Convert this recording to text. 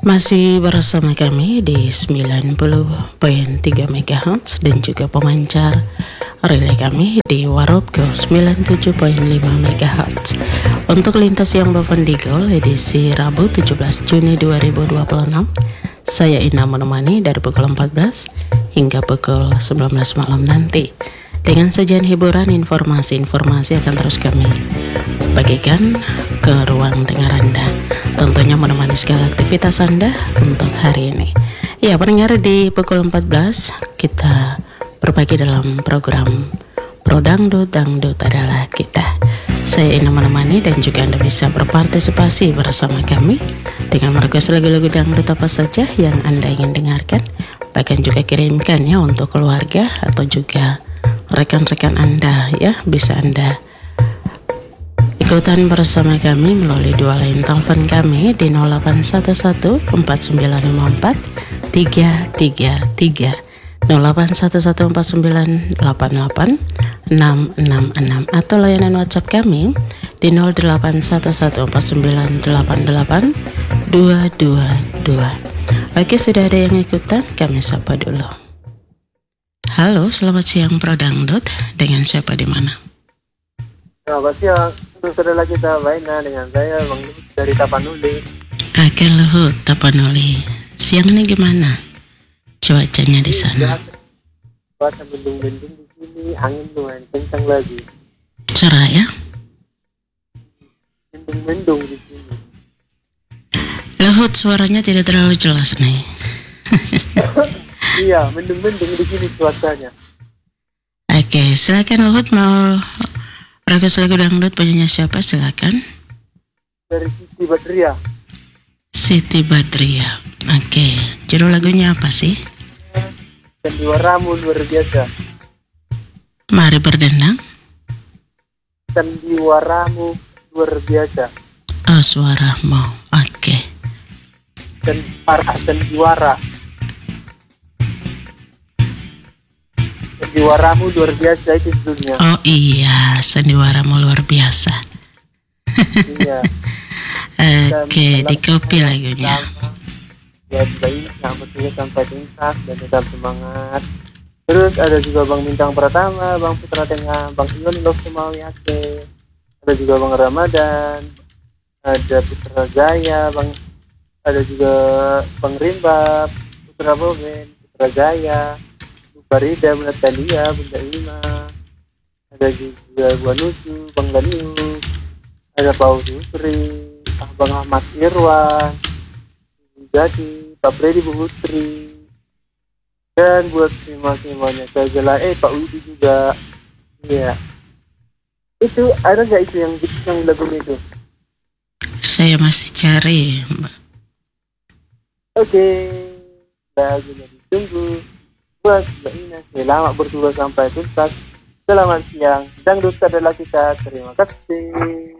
Masih bersama kami di 90.3 MHz dan juga pemancar relay kami di Warupgo 97.5 MHz. Untuk lintas yang Bovendigul edisi Rabu 17 Juni 2026, saya Ina menemani dari pukul 14 hingga pukul 19 malam nanti. Dengan sajian hiburan, informasi-informasi akan terus kami bagikan ke ruang dengar Anda, tentunya menemani segala aktivitas Anda untuk hari ini. Ya, pendengar, di pukul 14 kita berbagi dalam program Pro Dangdut, Dangdut adalah kita. Saya Ina menemani dan juga Anda bisa berpartisipasi bersama kami dengan merequest lagu-lagu dangdut apa saja yang Anda ingin dengarkan. Bahkan juga kirimkan ya untuk keluarga atau juga rekan-rekan Anda, ya bisa Anda ikutan bersama kami melalui dua line telepon kami di 0811 4954 333, 0811 4988 666, atau layanan WhatsApp kami di 0811 4988 222. Oke, sudah ada yang ikutan, kami sapa dulu. Halo, selamat siang Pro Dangdut, dengan siapa di mana? Selamat siang, saudara kita Baina dengan saya Bang Luhut dari Tapanuli. Oke, Luhut, Tapanuli. Siang ini gimana cuacanya di sana? Cuaca mendung-mendung di sini, angin lumayan kencang lagi. Cerah ya? Mendung-mendung di sini. Luhut, suaranya tidak terlalu jelas nih. Iya, mendung-mendung di sini cuacanya. Oke, silakan Luhut, mau request lagu dangdut punyanya siapa? Silakan. Dari Siti Badriah. Siti Badriah. Oke, judul lagunya apa sih? Sandiwaramu luar biasa. Mari berdendang. Sandiwaramu luar biasa. Oh, suaramu. Oke. Dan para sandiwara. Sandiwaramu luar biasa itu judulnya. Oh iya, sandiwaramu luar biasa. Iya. Oke, di copy lagunya. Ya, baik, selamat juga sampai tuntas dan tetap semangat. Terus ada juga Bang Bintang Pratama, Bang Putra Tengah, Bang Ion Lok Semawi Aceh. Ada juga Bang Ramadan, ada Putra Jaya, ada juga Bang Rimba, Putra Boben, Putra Jaya, Farida, Bunda Talia, Bunda Ima. Ada juga Gua Nusu, Bang Daniu, ada Paus Usri, Bang Ahmad Irwan, jadi Pak Freddy, Bu Putri, dan buat semuanya saya Pak Widi juga. Iya, itu ada nggak itu yang lagu itu? Saya masih cari, Mbak. Oke, lagunya ditunggu. Buat Mbak Ina, selamat bertugas sampai tuntas. Selamat siang, dangdut adalah kita. Terima kasih.